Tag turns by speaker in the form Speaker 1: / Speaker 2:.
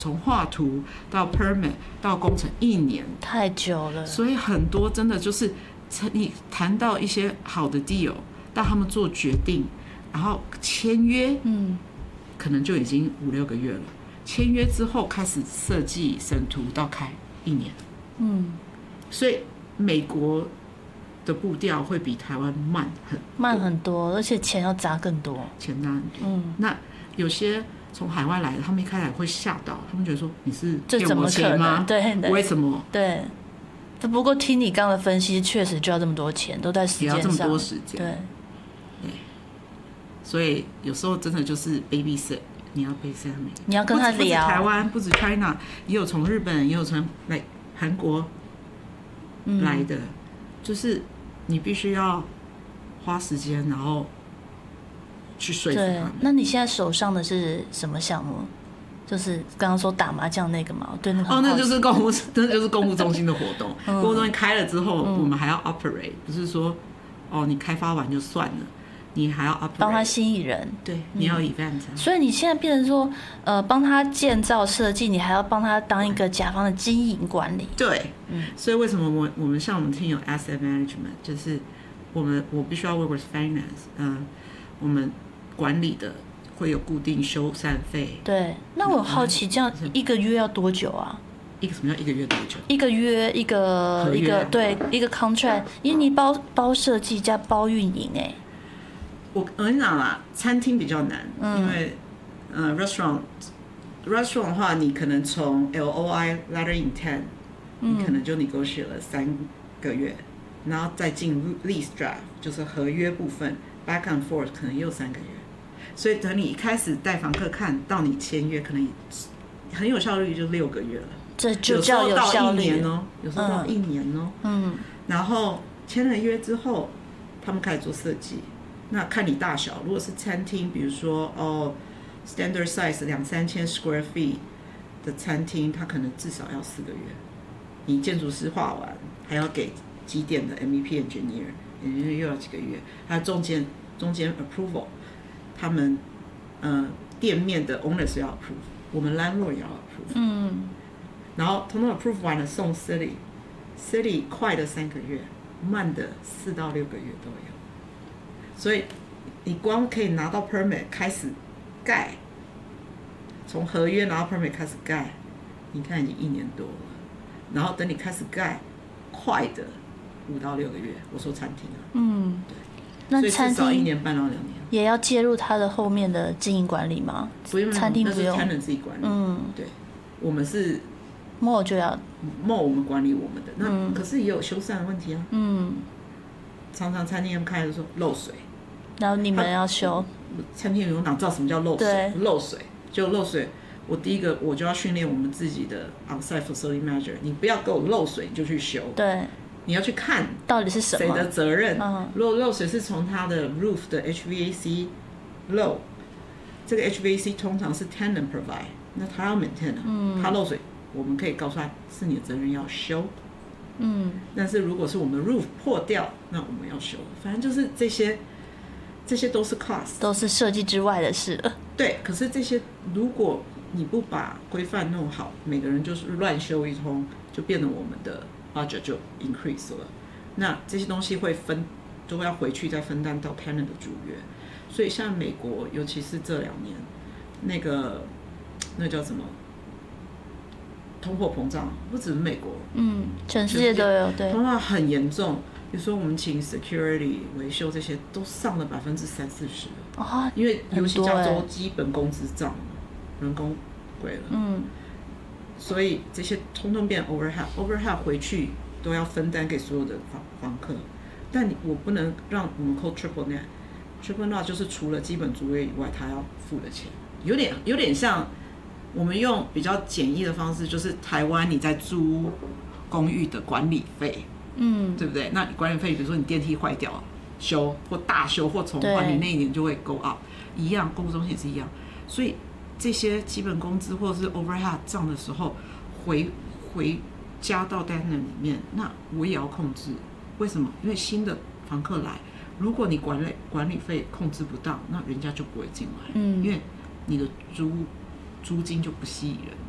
Speaker 1: 从画图到 permit 到工程1年，
Speaker 2: 太久了。
Speaker 1: 所以很多真的就是你谈到一些好的 deal， 到他们做决定，然后签约，可能就已经5-6个月了。签约之后开始设计审图到开1年，所以美国的步调会比台湾慢很多，
Speaker 2: 而且钱要砸更多，
Speaker 1: 钱砸很多。那有些从海外来的，他们一开始会吓到，他们觉得说你是骗我钱吗？
Speaker 2: 对，
Speaker 1: 为什么？
Speaker 2: 对。不过听你刚刚的分析，确实就要这么多钱，都在时间上，
Speaker 1: 也要这么多时间。
Speaker 2: 对。
Speaker 1: 所以有时候真的就是 baby sit， 你要 baby sit，
Speaker 2: 你要跟他聊。
Speaker 1: 不止台湾，不止 China， 也有从日本，也有从韩国来的，就是你必须要花时间，然后去说服他们。
Speaker 2: 那你现在手上的是什么项目？就是刚刚说打麻将那个嘛，对，
Speaker 1: 那就是公务中心的活动。公务中心开了之后，我们还要 operate， 不是说你开发完就算了，你还要 operate，
Speaker 2: 帮他吸引人。
Speaker 1: 对，你要 event。
Speaker 2: 所以你现在变成说，帮他建造设计，你还要帮他当一个甲方的经营管理。
Speaker 1: 对，所以为什么我们像我们 team 有 asset management， 就是我必须要 work with finance， 我们管理的。会有固定修缮费。
Speaker 2: 对，那我好奇，这样一个月要多久啊？
Speaker 1: 什么叫一个月多久？
Speaker 2: 一个月一个对一个 contract， 因为你包设计加包运营
Speaker 1: 我跟你讲啦，餐厅比较难，因为restaurant 的话，你可能从 LOI letter intent， 你可能就 negotiate 了3个月，然后再进 lease draft， 就是合约部分 back and forth 可能又3个月。所以等你一开始带房客看到你签约，可能很有效率就6个月了，
Speaker 2: 这就叫有效率。
Speaker 1: 有时候到1年哦。然后签了约之后，他们开始做设计。那看你大小，如果是餐厅，比如说standard size 2-3千 square feet 的餐厅，它可能至少要4个月。你建筑师画完，还要给机电的 MEP engineer 又要几个月，还有中间 approval。他们店面的 owners 要 approve， 我们 landlord 也要 approve，然后通通 approve 完了送 city 快的3个月，慢的4到6个月都有，所以你光可以拿到 permit 开始盖，从合约拿到 permit 开始盖，你看已经1年多了，然后等你开始盖，快的5到6个月，我说餐厅对。
Speaker 2: 那餐厅
Speaker 1: 1年半到2年
Speaker 2: 也要介入他的后面的经营管理吗？
Speaker 1: 不用，
Speaker 2: 餐厅不用，
Speaker 1: 那是 tenant 自己管理。对，我们是
Speaker 2: mall 就要
Speaker 1: mall 我们管理我们的，那可是也有修缮的问题啊。常常餐厅他们开的时候漏水，
Speaker 2: 然后你们要修。
Speaker 1: 餐厅有哪知道什么叫漏水？漏水就漏水。我第一个我就要训练我们自己的 outside facility manager， 你不要给我漏水你就去修。
Speaker 2: 对。
Speaker 1: 你要去看
Speaker 2: 到底是什么
Speaker 1: 谁的责任。如果漏水是从他的 roof 的 HVAC 漏，这个 HVAC 通常是 tenant provide， 那他要 maintain 他漏水，我们可以告诉他是你的责任要修。但是如果是我们的 roof 破掉，那我们要修。反正就是这些都是 cost，
Speaker 2: 都是设计之外的事了。
Speaker 1: 对，可是这些如果你不把规范弄好，每个人就是乱修一通，就变得我们的budget 就 increase 了，那这些东西都要回去再分担到 tenant 的租约，所以像美国，尤其是这2年，那叫什么通货膨胀，不止美国，
Speaker 2: 全世界都有，对，
Speaker 1: 通胀很严重。比如说我们请 security 维修这些都上了30-40%，因为尤其加州基本工资涨了，人工贵了，所以这些通通变 overhead 回去都要分担给所有的房客，但我不能让我们扣 triple net 就是除了基本租约以外他要付的钱，有点像我们用比较简易的方式，就是台湾你在租公寓的管理费，对不对？那你管理费比如说你电梯坏掉修或大修或重换，你那一年就会 go up， 一样，购物中心也是一样，所以这些基本工资或者是 overhead 账的时候回加到单人里面，那我也要控制。为什么？因为新的房客来，如果你管理费控制不当，那人家就不会进来，因为你的租金就不吸引人。